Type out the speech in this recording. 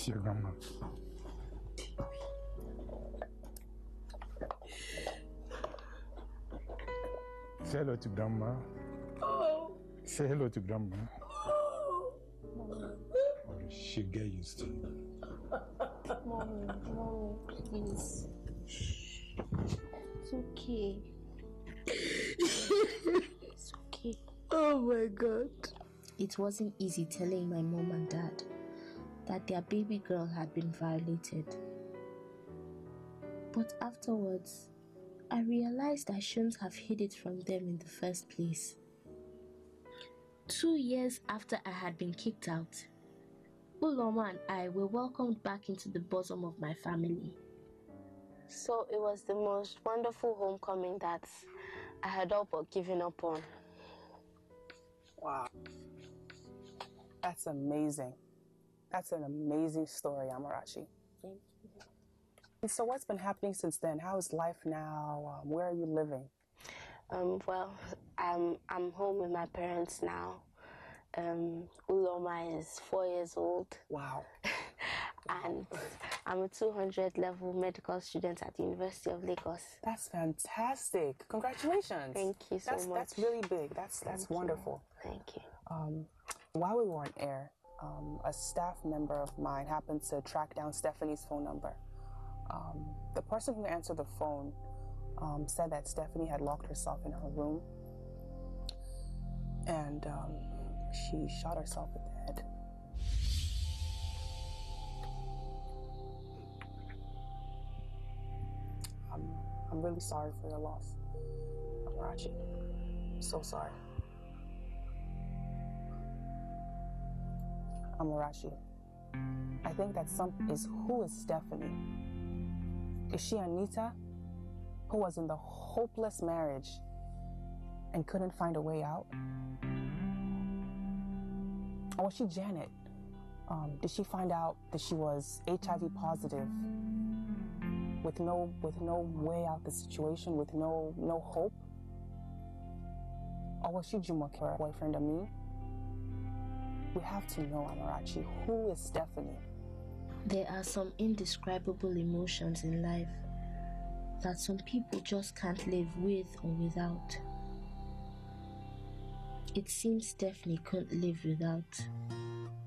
your grandma. Say hello to grandma. Oh. Say hello to grandma. Oh. Or she'll get used to it. Mommy, please. It's okay. It's okay. Oh my God. It wasn't easy telling my mom and dad that their baby girl had been violated. But afterwards, I realized I shouldn't have hid it from them in the first place. 2 years after I had been kicked out, Uloma and I were welcomed back into the bosom of my family. So it was the most wonderful homecoming that I had all but given up on. Wow. That's amazing. That's an amazing story, Amarachi. Thank you. And so what's been happening since then? How is life now? Where are you living? Well, I'm home with my parents now. Uloma is 4 years old. Wow. And I'm a 200 level medical student at the University of Lagos. That's fantastic. Congratulations. Thank you so much. That's really big. That's wonderful. Thank you. While we were on air, a staff member of mine happened to track down Stephanie's phone number. The person who answered the phone said that Stephanie had locked herself in her room and she shot herself in the head. I'm really sorry for your loss, Amarachi. I'm so sorry. Amarachi, I think that who is Stephanie? Is she Anita, who was in the hopeless marriage and couldn't find a way out? Or was she Janet? Did she find out that she was HIV positive with no way out the situation, with no hope? Or was she Jumoke, her boyfriend Amin? We have to know, Amarachi, who is Stephanie? There are some indescribable emotions in life that some people just can't live with or without. It seems Stephanie couldn't live without.